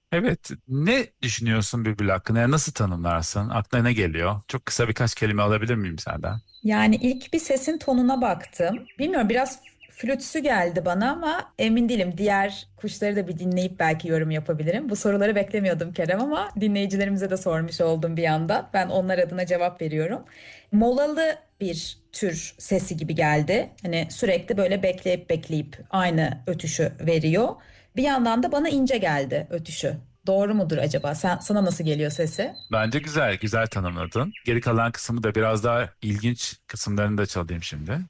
Evet, ne düşünüyorsun bülbül hakkında? Yani nasıl tanımlarsın? Aklına ne geliyor? Çok kısa birkaç kelime alabilir miyim senden? Yani ilk bir sesin tonuna baktım. Bilmiyorum, biraz flütsü geldi bana ama emin değilim. Diğer kuşları da bir dinleyip belki yorum yapabilirim. Bu soruları beklemiyordum Kerem ama dinleyicilerimize de sormuş oldum bir yandan. Ben onlar adına cevap veriyorum. Molalı bir tür sesi gibi geldi. Hani sürekli böyle bekleyip bekleyip aynı ötüşü veriyor. Bir yandan da bana ince geldi ötüşü. Doğru mudur acaba? Sana nasıl geliyor sesi? Bence güzel, güzel tanımladın. Geri kalan kısmı da biraz daha ilginç kısımlarını da çalayım şimdi.